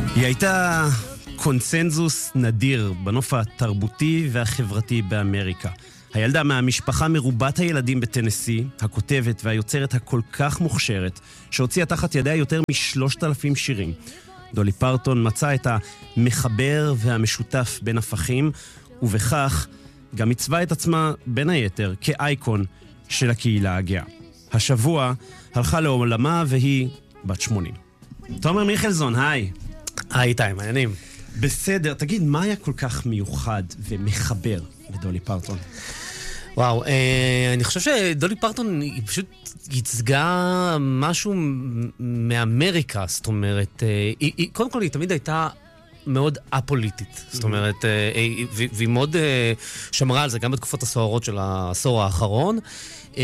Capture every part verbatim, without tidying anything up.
היא הייתה קונצנזוס נדיר בנוף התרבותי והחברתי באמריקה. הילדה מהמשפחה מרובת הילדים בטנסי, הכותבת והיוצרת הכל כך מוכשרת, שהוציאה תחת ידיה יותר משלושת אלפים שירים. דולי פרטון מצא את המחבר והמשותף בין הפכים, ובכך גם הצווה את עצמה בין היתר כאייקון של הקהילה הגאה. השבוע הלכה לעולמה והיא בת שמונים. תומר מיכלזון, היי. היי איתי, מעניינים. בסדר, תגיד, מה היה כל כך מיוחד ומחבר לדולי פרטון? וואו, אה, אני חושב שדולי פרטון היא פשוט ייצגה משהו מאמריקה, זאת אומרת, אה, היא, היא, קודם כל היא תמיד הייתה מאוד אפוליטית, זאת אומרת, אה, אה, והיא מאוד אה, שמרה על זה גם בתקופות הסוערות של העשור האחרון. אה,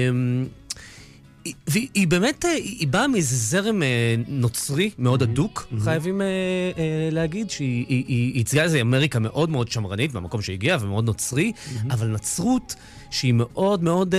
והיא היא באמת, היא באה מאיזה זרם נוצרי מאוד אדוק, mm-hmm. חייבים uh, uh, להגיד, שהיא היא, היא ייצגה איזו אמריקה מאוד מאוד שמרנית, במקום שהגיעה, ומאוד נוצרי, mm-hmm. אבל נצרות שהיא מאוד מאוד uh,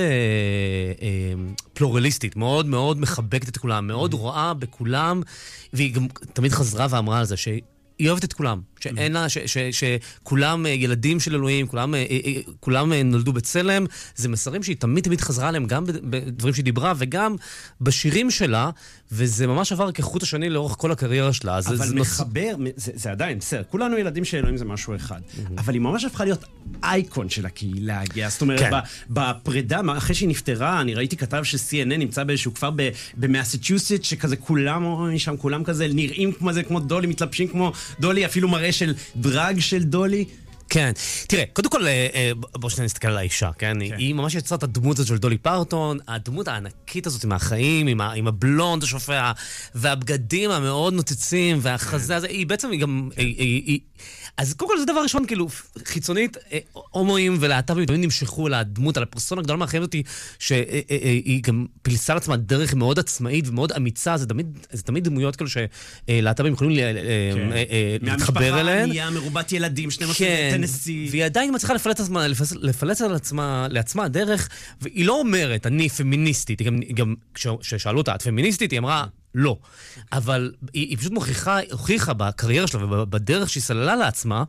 uh, פלורליסטית, מאוד מאוד מחבקת את כולם, מאוד mm-hmm. רואה בכולם, והיא גם תמיד חזרה ואמרה על זה, שהיא היא אוהבת את כולם, שאין לה, ש, ש, ש, שכולם ילדים של אלוהים, כולם, כולם נולדו בצלם, זה מסרים שהיא תמיד תמיד חזרה עליהם, גם בדברים שהיא דיברה, וגם בשירים שלה, וזה ממש עבר כחוט השני לאורך כל הקריירה שלה. אבל זה, זה מחבר, נוס... זה, זה עדיין, בסדר, כולנו ילדים של אלוהים זה משהו אחד, mm-hmm. אבל היא ממש הפכה להיות אייקון של הקהילה הגאה, זאת אומרת, כן. בפרידה, אחרי שהיא נפטרה, אני ראיתי כתב ש-סי אן אן נמצא באיזשהו כפר במסצ'וסטס, שכזה כולם, שם כולם כזה נראים כמו זה, כמו דולי, מתלבשים כמו דולי, אפילו מראה של דרג של דולי. כן, תראה, קודם כל בוא שניה נסתכל על האישה, כן? היא ממש יצרה את הדמות הזאת של דולי פרטון, הדמות הענקית הזאת עם החיים, עם הבלונד השופע, והבגדים המאוד נוצצים, והחזה הזה, היא בעצם, היא גם, אז קודם כל זה דבר ראשון, כאילו, חיצונית, הומואים ולהט"בים תמיד נמשכו לדמות, על הפרסונה הגדולה מהחיים אותי, שהיא גם פילסה לעצמה דרך מאוד עצמאית ומאוד אמיצה, זה תמיד דמויות כאלו שלהט"בים יכולים להתחבר אליהן. מהמשפחה ענייה, מרובת ילדים, שני משהו טנסי. והיא עדיין מצליחה לפלץ עצמה, לפלץ על עצמה, לעצמה הדרך, והיא לא אומרת, אני פמיניסטית, היא גם, כששאלו אותה, את פמיניסטית, היא אמרה, לא. אבל היא, היא פשוט מוכיחה, הוכיחה בקריירה שלה ובדרך שהיא סללה לעצמה,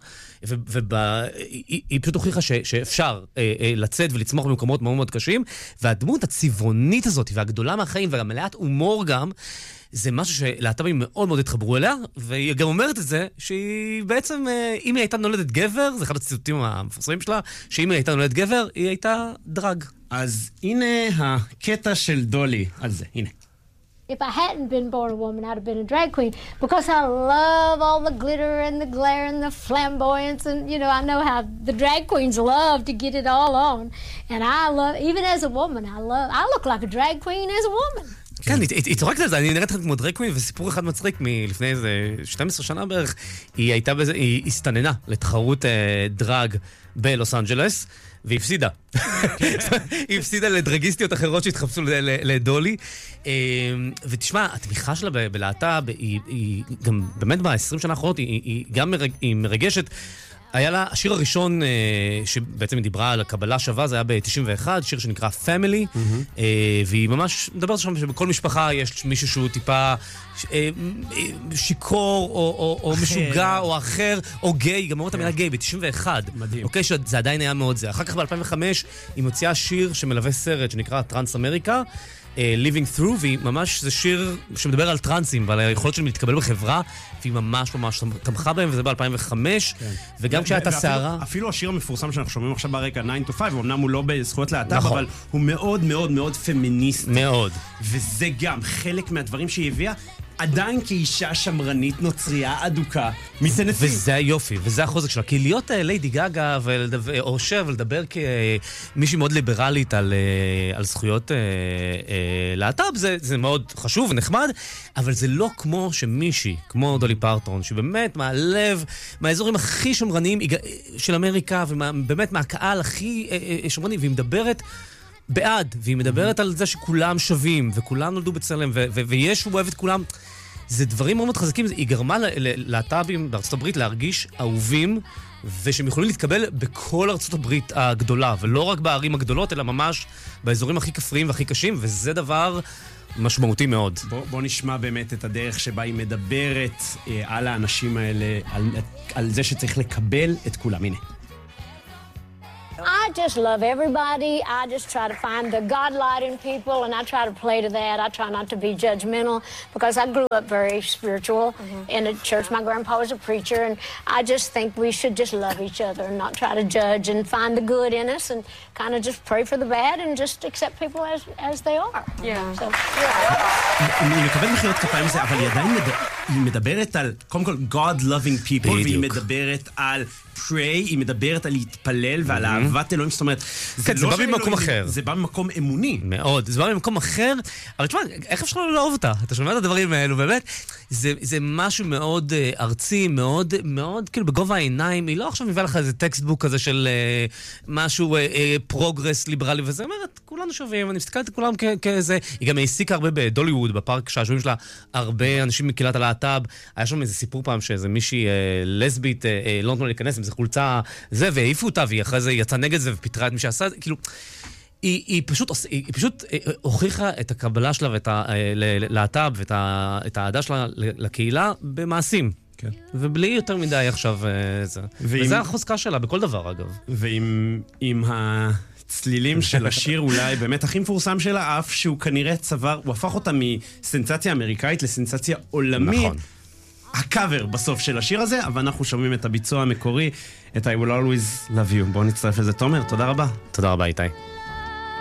והיא פשוט הוכיחה ש, שאפשר אה, אה, לצאת ולצמוח במקומות מאוד מאוד קשים, והדמות הצבעונית הזאת, והגדולה מהחיים, והמלאת הומור גם, זה משהו שלהט"בים מאוד מאוד התחברו אליה, והיא גם אומרת את זה, שהיא בעצם, אם היא הייתה נולדת גבר, זה אחד הציטוטים המפורסמים שלה, שאם היא הייתה נולדת גבר, היא הייתה דרג. אז הנה הקטע של דולי על זה, הנה. If I hadn't been born a woman, I'd have been a drag queen, because I love all the glitter and the glare and the flamboyance, and, you know, I know how the drag queens love to get it all on, and I love, even as a woman, I love, I look like a drag queen as a woman. כן, היא צורקת על זה, אני נראית כמו דרג קווין, וסיפור אחד מצחיק מלפני איזה שתים עשרה שנה בערך, היא הייתה בזה, היא הסתננה לתחרות דרג בלוס אנג'לס, והיא הפסידה. היא הפסידה לדרגיסטיות אחרות שהתחפשו לדולי. ותשמע, התמיכה שלה בלהט"ב, היא גם באמת ב-עשרים שנה האחרונות, היא גם מרגשת. היה לה, השיר הראשון שבעצם היא דיברה על הקבלה שווה, זה היה ב-תשעים ואחת, שיר שנקרא Family, והיא ממש מדברת שם שבכל משפחה יש מישהו שהוא טיפה שיקור, או משוגע, או אחר, או גיי, גם אומרת המילה גיי, ב-תשעים ואחת. מדהים. אוקיי, שזה עדיין היה מאוד זה. אחר כך ב-אלפיים וחמש היא מוציאה שיר שמלווה סרט שנקרא טרנס אמריקה, Living Through, והיא ממש, זה שיר שמדבר על טרנסים ועל היכולת שלהם להתקבל בחברה, והיא ממש ממש תמכה בהם, וזה ב-אלפיים וחמש, וגם כשהייתה סערה... אפילו השיר המפורסם שאנחנו שומעים עכשיו ברקע, nine to five, אמנם הוא לא בזכויות להט"ב, אבל הוא מאוד מאוד מאוד פמיניסטי. מאוד. וזה גם חלק מהדברים שהיא הביאה, עדיין כאישה שמרנית, נוצריה, אדוקה, מטנסי. וזה היופי, וזה החוזק שלה. כי להיות ליידי גגה או שר ולדבר כמישהי מאוד ליברלית על, על זכויות להט"ב, זה, זה מאוד חשוב ונחמד, אבל זה לא כמו שמישהי, כמו דולי פרטון, שבאמת מהלב, מהאזורים הכי שמרניים של אמריקה, ובאמת מהקהל הכי שמרני, והיא מדברת בעד, והיא מדברת על זה שכולם שווים, וכולם נולדו בצלם, ו- ו- ויש הוא אוהב את כולם. זה דברים מאוד מאוד חזקים, היא גרמה ללהט"בים בארצות הברית להרגיש אהובים, ושהם יכולים להתקבל בכל ארצות הברית הגדולה, ולא רק בערים הגדולות, אלא ממש באזורים הכי כפריים והכי קשים, וזה דבר משמעותי מאוד. בוא, בוא נשמע באמת את הדרך שבה היא מדברת אה, על האנשים האלה, על, על זה שצריך לקבל את כולם. הנה. I just love everybody. I just try to find the God light in people, and I try to play to that. I try not to be judgmental because I grew up very spiritual mm-hmm. in a church. My grandpa was a preacher, and I just think we should just love each other and not try to judge and find the good in us and kind of just pray for the bad and just accept people as, as they are. Yeah. So, yeah. אני מקבל מחיאות כפיים זה, אבל היא עדיין היא מדברת על, קודם כל, God loving people, והיא מדברת על pray, היא מדברת על להתפלל ועל אהבת אלוהים, זאת אומרת, כן, זה בא ממקום אחר. זה בא ממקום אמוני. מאוד, זה בא ממקום אחר, אבל תשמע, איך אפשר לא לאהוב אותה? אתה שומע את הדברים האלו, באמת, זה, זה משהו מאוד uh, ארצי, מאוד, מאוד, כאילו, בגובה העיניים, היא לא עכשיו מביאה לך איזה טקסטבוק כזה של uh, משהו פרוגרס, uh, ליברלי, וזה אומרת, כולנו שווים, אני מסתכלת על כולם כאיזה, היא גם העסיקה הרבה בדוליווד, בפארק שהשווים שלה, הרבה אנשים מקהילת הלהט"ב, היה שם איזה סיפור פעם שאיזה מישהי uh, לסבית, uh, uh, לא נתנו להיכנס, עם זה חולצה, זה, והעיפו אותה, והיא אחרי זה יצאה נגד זה, ופיתרה את מי שעשה, כאילו, היא, היא פשוט, היא פשוט הוכיחה את הקבלה שלה ואת הלהט"ב ואת האהדה שלה לקהילה במעשים. כן. ובלי יותר מדי עכשיו זה. ועם... וזה החוזקה שלה בכל דבר, אגב. ועם עם הצלילים של השיר אולי באמת הכי מפורסם שלה, אף שהוא כנראה צבר, הוא הפך אותה מסנסציה אמריקאית לסנסציה עולמית. נכון. הקאבר בסוף של השיר הזה, אבל אנחנו שומעים את הביצוע המקורי, את I will always love you. בואו נצטרף לזה, תומר, תודה רבה. תודה רבה, איתי.